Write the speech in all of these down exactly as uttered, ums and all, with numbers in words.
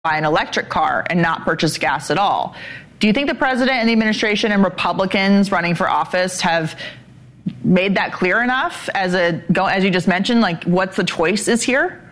buy an electric car and not purchase gas at all. Do you think the president and the administration and Republicans running for office have made that clear enough as a as you just mentioned, like what's the choice is here?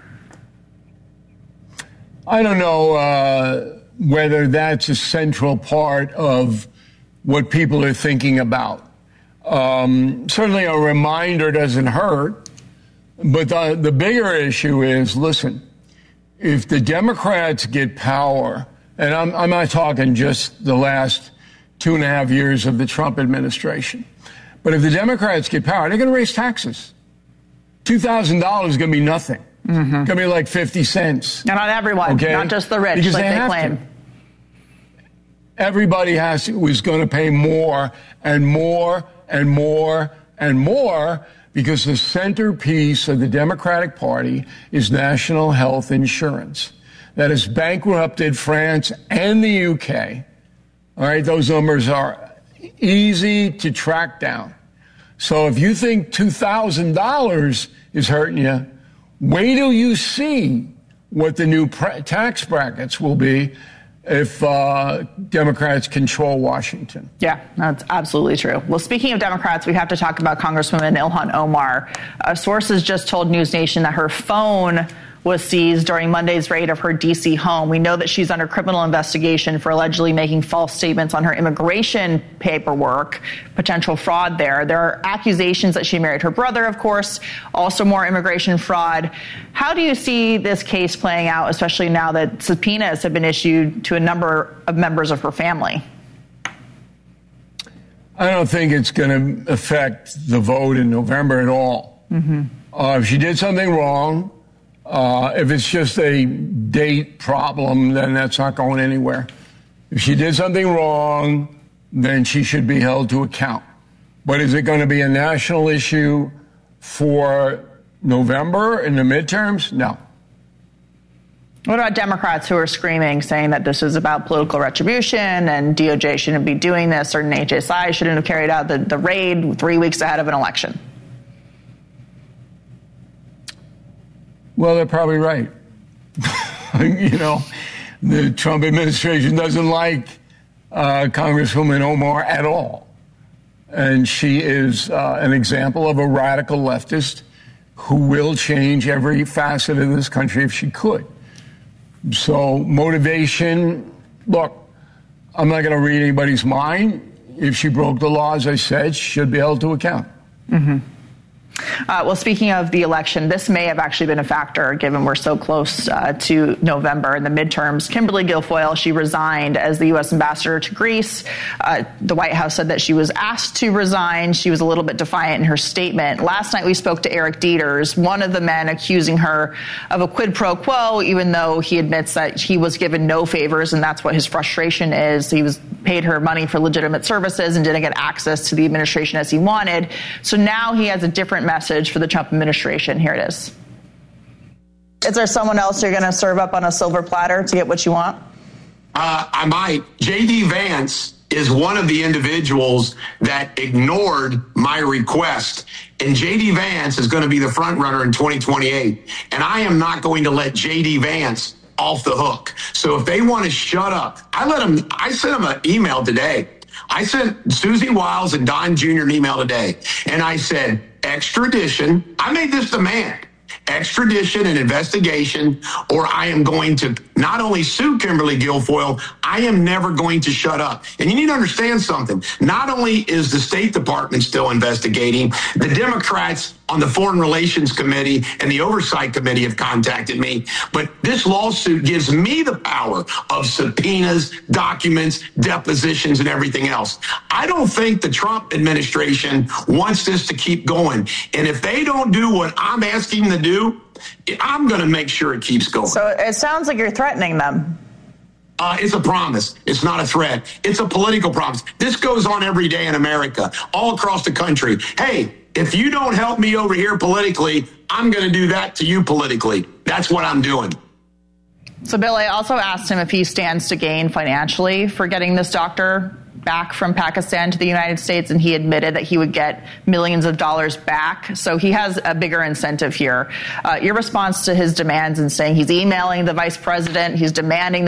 I don't know uh, whether that's a central part of what people are thinking about. Um, certainly a reminder doesn't hurt, but the, the bigger issue is, listen, if the Democrats get power, and I'm, I'm not talking just the last two and a half years of the Trump administration, but if the Democrats get power, they're going to raise taxes. two thousand dollars is going to be nothing. Mm-hmm. It's going to be like fifty cents. And not everyone, okay? Not just the rich, because like they, they have claim. To. Everybody has to, is going to pay more and more and more and more, because the centerpiece of the Democratic Party is national health insurance. That has bankrupted France and the U K. All right, those numbers are easy to track down. So if you think two thousand dollars is hurting you, wait till you see what the new pra- tax brackets will be if uh, Democrats control Washington. Yeah, that's absolutely true. Well, speaking of Democrats, we have to talk about Congresswoman Ilhan Omar. Uh, sources just told News Nation that her phone was seized during Monday's raid of her D C home. We know that she's under criminal investigation for allegedly making false statements on her immigration paperwork, potential fraud there. There are accusations that she married her brother, of course, also more immigration fraud. How do you see this case playing out, especially now that subpoenas have been issued to a number of members of her family? I don't think it's going to affect the vote in November at all. Mm-hmm. Uh, if she did something wrong, Uh, if it's just a date problem, then that's not going anywhere. If she did something wrong, then she should be held to account. But is it going to be a national issue for November in the midterms? No. What about Democrats who are screaming, saying that this is about political retribution and D O J shouldn't be doing this, or H S I shouldn't have carried out the, the raid three weeks ahead of an election? Well, they're probably right. You know, the Trump administration doesn't like uh, Congresswoman Omar at all. And she is uh, an example of a radical leftist who will change every facet of this country if she could. So motivation, look, I'm not going to read anybody's mind. If she broke the law, as I said, she should be held to account. Mm-hmm. Uh, well, speaking of the election, this may have actually been a factor, given we're so close uh, to November and the midterms. Kimberly Guilfoyle, she resigned as the U S ambassador to Greece. Uh, the White House said that she was asked to resign. She was a little bit defiant in her statement. Last night, we spoke to Eric Dieters, one of the men accusing her of a quid pro quo, even though he admits that he was given no favors, and that's what his frustration is. He was paid her money for legitimate services and didn't get access to the administration as he wanted. So now he has a different message for the Trump administration. Here it is. Is there someone else you're going to serve up on a silver platter to get what you want? Uh, I might. J D. Vance is one of the individuals that ignored my request. And J D. Vance is going to be the front runner in twenty twenty-eight. And I am not going to let J D. Vance off the hook. So if they want to shut up, I let them, I sent them an email today. I sent Susie Wiles and Don Junior an email today. And I said, extradition. I made this demand. Extradition and investigation, or I am going to not only sue Kimberly Guilfoyle, I am never going to shut up. And you need to understand something. Not only is the State Department still investigating, the Democrats on the Foreign Relations Committee and the Oversight Committee have contacted me, but this lawsuit gives me the power of subpoenas, documents, depositions, and everything else. I don't think the Trump administration wants this to keep going. And if they don't do what I'm asking them to do, I'm going to make sure it keeps going. So it sounds like you're threatening them. Uh, it's a promise. It's not a threat. It's a political promise. This goes on every day in America, all across the country. Hey, if you don't help me over here politically, I'm going to do that to you politically. That's what I'm doing. So, Bill, I also asked him if he stands to gain financially for getting this doctor back from Pakistan to the United States, and he admitted that he would get millions of dollars back. So he has a bigger incentive here. Uh, your response to his demands and saying he's emailing the vice president, he's demanding